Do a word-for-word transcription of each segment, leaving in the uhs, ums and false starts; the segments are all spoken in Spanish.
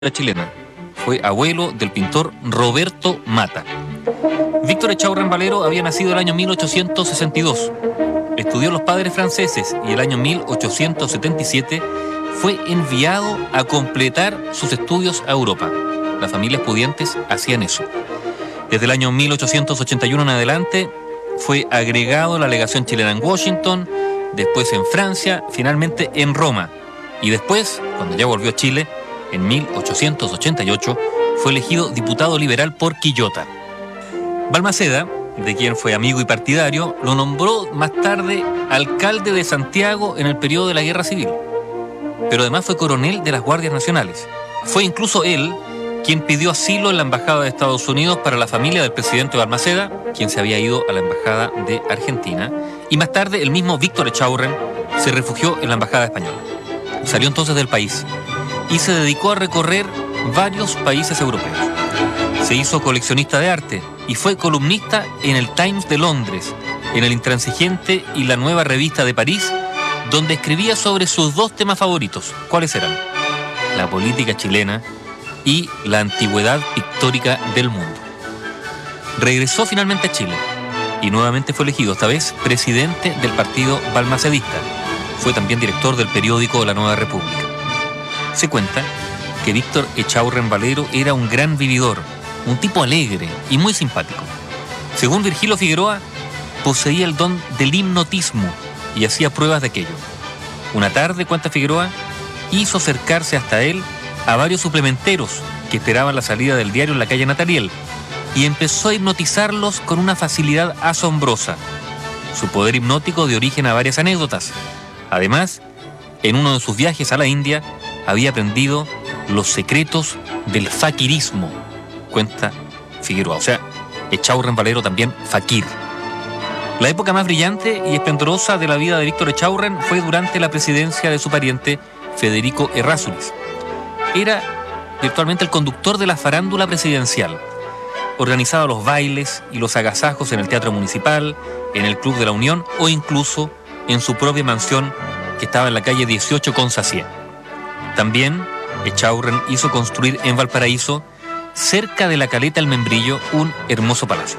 chilena. Fue abuelo del pintor Roberto Mata. Víctor Echaurren Valero había nacido el año mil ochocientos sesenta y dos. Estudió a los padres franceses y el año mil ochocientos setenta y siete fue enviado a completar sus estudios a Europa. Las familias pudientes hacían eso. Desde el año mil ochocientos ochenta y uno en adelante fue agregado a la legación chilena en Washington, después en Francia, finalmente en Roma. Y después, cuando ya volvió a Chile, en mil ochocientos ochenta y ocho, fue elegido diputado liberal por Quillota. Balmaceda, de quien fue amigo y partidario, lo nombró más tarde alcalde de Santiago en el periodo de la Guerra Civil. Pero además fue coronel de las Guardias Nacionales. Fue incluso él quien pidió asilo en la Embajada de Estados Unidos para la familia del presidente Balmaceda, quien se había ido a la Embajada de Argentina, y más tarde el mismo Víctor Echaurren se refugió en la Embajada española. Salió entonces del país y se dedicó a recorrer varios países europeos. Se hizo coleccionista de arte y fue columnista en el Times de Londres, en el Intransigente y la Nueva Revista de París, donde escribía sobre sus dos temas favoritos. ¿Cuáles eran? La política chilena y la antigüedad pictórica del mundo. Regresó finalmente a Chile y nuevamente fue elegido, esta vez presidente del partido balmacedista. Fue también director del periódico La Nueva República. Se cuenta que Víctor Echaurren Valero era un gran vividor, un tipo alegre y muy simpático. Según Virgilio Figueroa, poseía el don del hipnotismo y hacía pruebas de aquello. Una tarde, cuenta Figueroa, hizo acercarse hasta él a varios suplementeros que esperaban la salida del diario en la calle Natariel y empezó a hipnotizarlos con una facilidad asombrosa. Su poder hipnótico dio origen a varias anécdotas. Además, en uno de sus viajes a la India, había aprendido los secretos del faquirismo, cuenta Figueroa. O sea, Echaurren Valero también faquir. La época más brillante y esplendorosa de la vida de Víctor Echaurren fue durante la presidencia de su pariente Federico Errázuriz. Era virtualmente el conductor de la farándula presidencial. Organizaba los bailes y los agasajos en el Teatro Municipal, en el Club de la Unión o incluso en su propia mansión que estaba en la calle dieciocho con Sacié. También Echaurren hizo construir en Valparaíso, cerca de la Caleta El Membrillo, un hermoso palacio.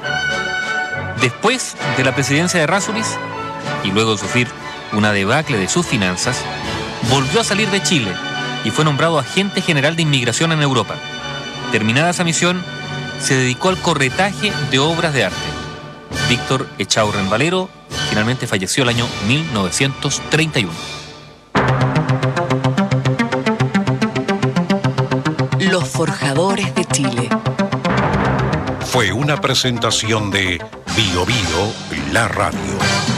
Después de la presidencia de Errázuriz, y luego de sufrir una debacle de sus finanzas, volvió a salir de Chile y fue nombrado agente general de inmigración en Europa. Terminada esa misión, se dedicó al corretaje de obras de arte. Víctor Echaurren Valero finalmente falleció el año mil novecientos treinta y uno. Los Forjadores de Chile. Fue una presentación de Bio Bio, la radio.